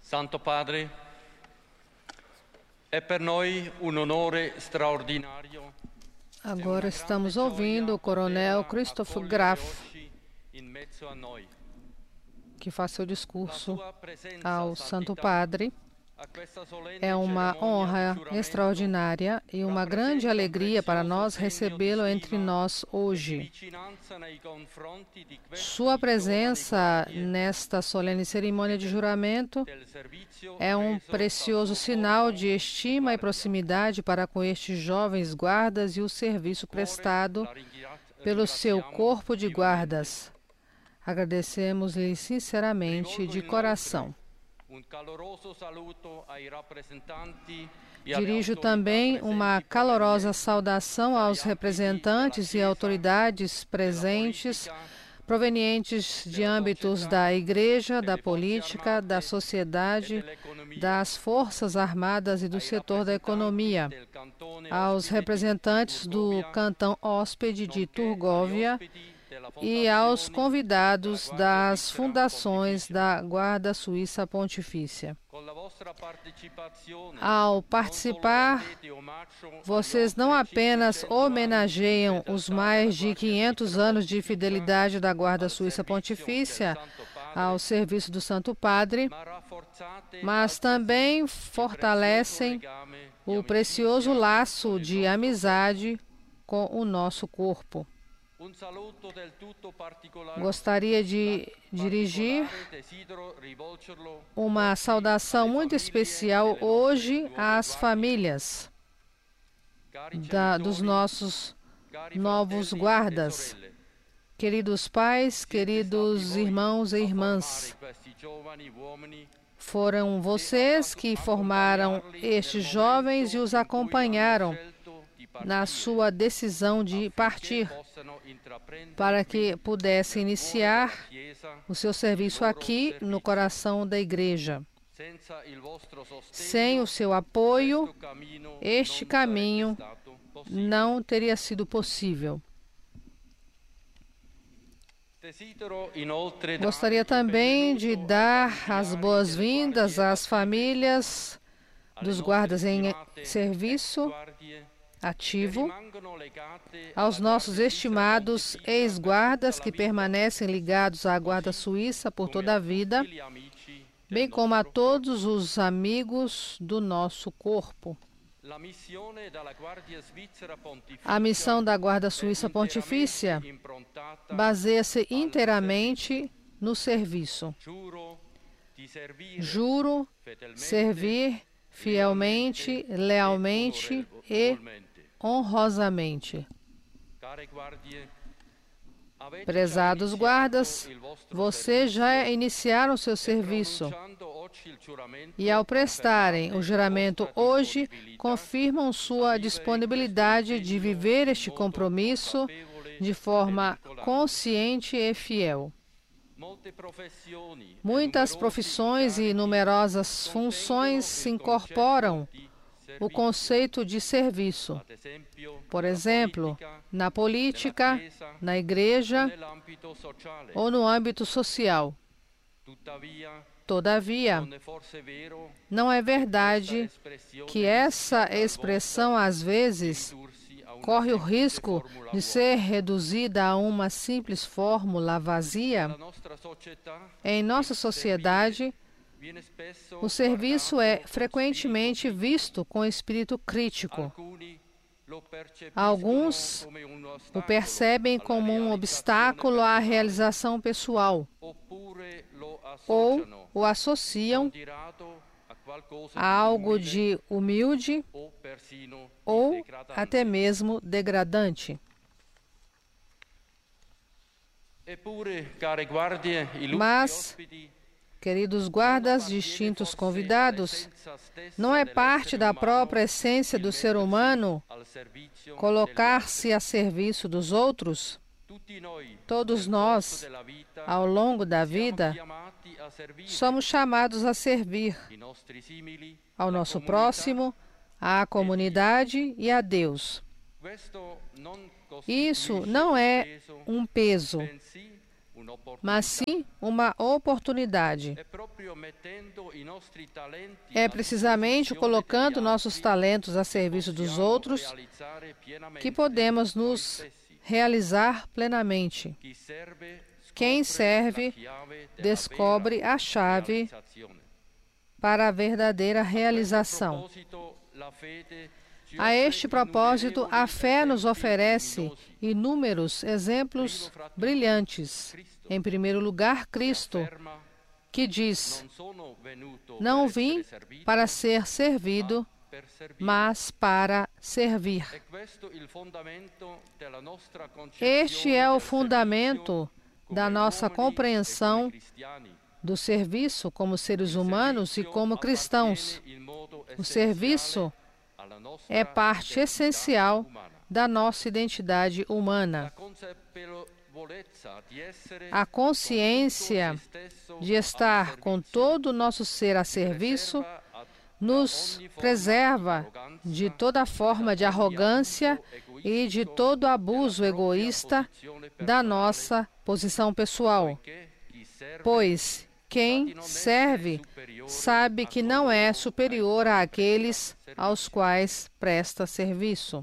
Santo Padre, é per noi un onore straordinario. Agora estamos ouvindo o coronel Christoph Graf, que faz seu discurso ao Santo Padre. É uma honra extraordinária e uma grande alegria para nós recebê-lo entre nós hoje. Sua presença nesta solene cerimônia de juramento é um precioso sinal de estima e proximidade para com estes jovens guardas e o serviço prestado pelo seu corpo de guardas. Agradecemos-lhe sinceramente de coração. Dirijo também uma calorosa saudação aos representantes e autoridades presentes, provenientes de âmbitos da Igreja, da política, da sociedade, das Forças Armadas e do setor da economia, aos representantes do cantão hóspede de Turgóvia e aos convidados das fundações da Guarda Suíça Pontifícia. Ao participar, vocês não apenas homenageiam os mais de 500 anos de fidelidade da Guarda Suíça Pontifícia ao serviço do Santo Padre, mas também fortalecem o precioso laço de amizade com o nosso corpo. Gostaria de dirigir uma saudação muito especial hoje às famílias dos nossos novos guardas. Queridos pais, queridos irmãos e irmãs, foram vocês que formaram estes jovens e os acompanharam na sua decisão de partir, para que pudesse iniciar o seu serviço aqui no coração da Igreja. Sem o seu apoio, este caminho não teria sido possível. Gostaria também de dar as boas-vindas às famílias dos guardas em serviço ativo, aos nossos estimados ex-guardas que permanecem ligados à Guarda Suíça por toda a vida, bem como a todos os amigos do nosso corpo. A missão da Guarda Suíça Pontifícia baseia-se inteiramente no serviço. Juro servir fielmente, lealmente e honrosamente. Prezados guardas, vocês já iniciaram seu serviço e, ao prestarem o juramento hoje, confirmam sua disponibilidade de viver este compromisso de forma consciente e fiel. Muitas profissões e numerosas funções incorporam o conceito de serviço. Por exemplo, na política, na igreja ou no âmbito social. Todavia, não é verdade que essa expressão, às vezes, corre o risco de ser reduzida a uma simples fórmula vazia? Em nossa sociedade, o serviço é frequentemente visto com espírito crítico. Alguns o percebem como um obstáculo à realização pessoal ou o associam a algo de humilde ou até mesmo degradante. Mas, queridos guardas, distintos convidados, não é parte da própria essência do ser humano colocar-se a serviço dos outros? Todos nós, ao longo da vida, somos chamados a servir ao nosso próximo, à comunidade e a Deus. Isso não é um peso, mas sim uma oportunidade. É precisamente colocando nossos talentos a serviço dos outros que podemos nos realizar plenamente. Quem serve descobre a chave para a verdadeira realização. A este propósito, a fé nos oferece inúmeros exemplos brilhantes. Em primeiro lugar, Cristo, que diz: "Não vim para ser servido, mas para servir." Este é o fundamento da nossa compreensão do serviço como seres humanos e como cristãos. O serviço é parte essencial da nossa identidade humana. A consciência de estar com todo o nosso ser a serviço nos preserva de toda forma de arrogância e de todo abuso egoísta da nossa posição pessoal, pois quem serve sabe que não é superior àqueles aos quais presta serviço.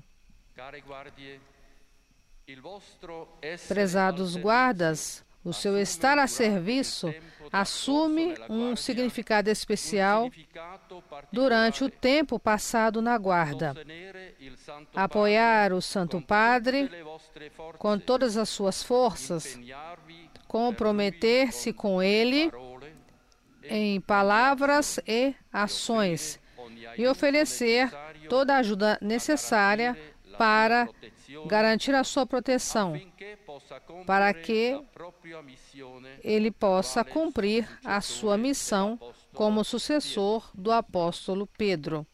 Prezados guardas, o seu estar a serviço assume um significado especial durante o tempo passado na guarda. Apoiar o Santo Padre com todas as suas forças, comprometer-se com ele em palavras e ações e oferecer toda a ajuda necessária para garantir a sua proteção, para que ele possa cumprir a sua missão como sucessor do apóstolo Pedro.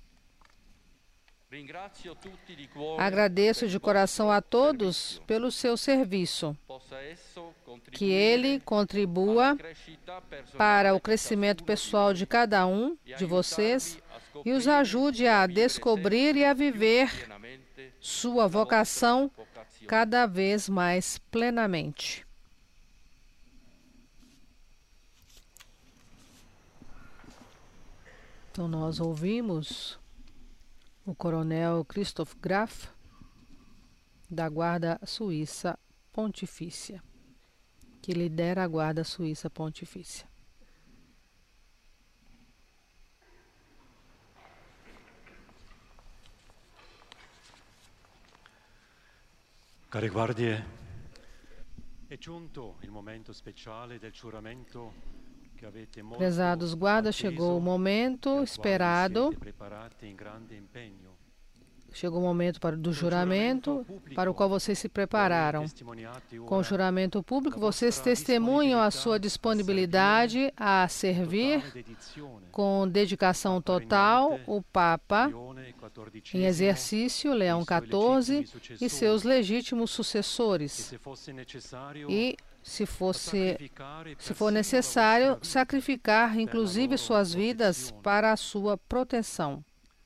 Agradeço de coração a todos pelo seu serviço. Que ele contribua para o crescimento pessoal de cada um de vocês e os ajude a descobrir e a viver sua vocação cada vez mais plenamente. Então nós ouvimos o coronel Christoph Graf, da Guarda Suíça Pontifícia, que lidera a Guarda Suíça Pontifícia. Care guardie, è giunto il momento speciale del giuramento che avete molto Prezados guardas, chegou o momento esperado. preparati in grande impegno. Chegou o momento do juramento, para o qual vocês se prepararam. Com o juramento público, vocês testemunham a sua disponibilidade a servir com dedicação total o Papa em exercício, Leão XIV, e seus legítimos sucessores. E, se for necessário, sacrificar, inclusive, suas vidas para a sua proteção.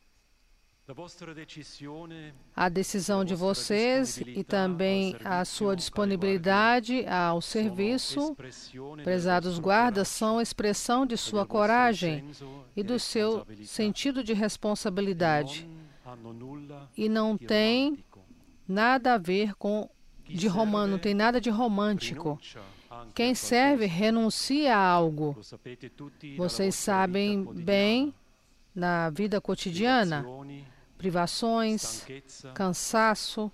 A decisão de vocês e também a sua disponibilidade ao serviço, prezados guardas, são expressão de sua coragem e do seu sentido de responsabilidade. E não tem nada a ver não tem nada de romântico. Quem serve renuncia a algo. Vocês sabem bem, na vida cotidiana, privações, cansaço,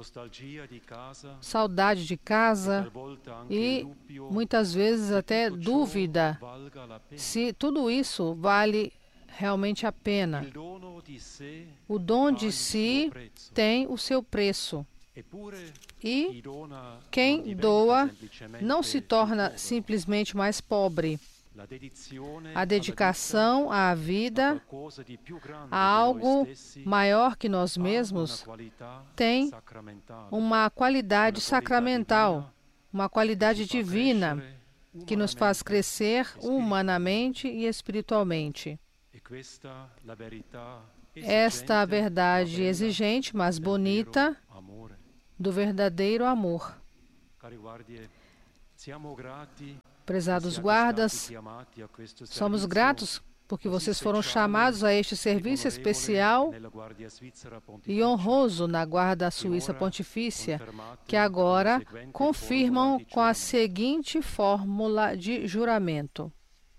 saudade de casa e muitas vezes até dúvida se tudo isso vale realmente a pena. O dom de si tem o seu preço. E quem doa não se torna simplesmente mais pobre. A dedicação à vida, a algo maior que nós mesmos, tem uma qualidade sacramental, uma qualidade divina, que nos faz crescer humanamente e espiritualmente. Esta é a verdade exigente, mas bonita, do verdadeiro amor. Prezados guardas, somos gratos porque vocês foram chamados a este serviço especial e honroso na Guarda Suíça Pontifícia, que agora confirmam com a seguinte fórmula de juramento.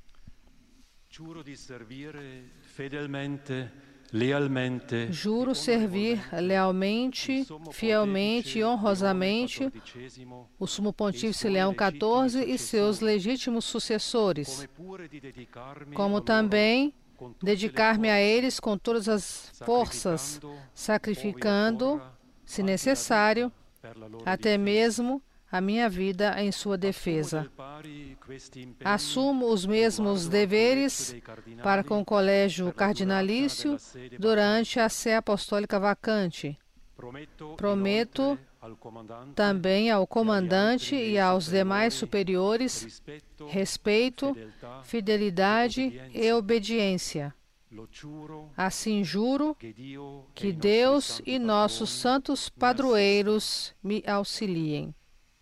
Juro servir lealmente, fielmente e honrosamente o Sumo Pontífice Leão XIV e seus legítimos sucessores, como também dedicar-me a eles com todas as forças, sacrificando, se necessário, até mesmo a minha vida em sua defesa. Assumo os mesmos deveres para com o Colégio Cardinalício durante a sé apostólica vacante. Prometo também ao comandante e aos demais superiores respeito, fidelidade e obediência. Assim juro que Deus e nossos santos padroeiros me auxiliem.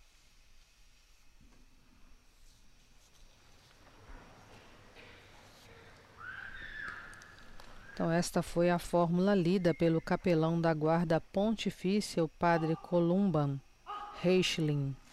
Então, esta foi a fórmula lida pelo capelão da Guarda Pontifícia, o padre Columban Reichling.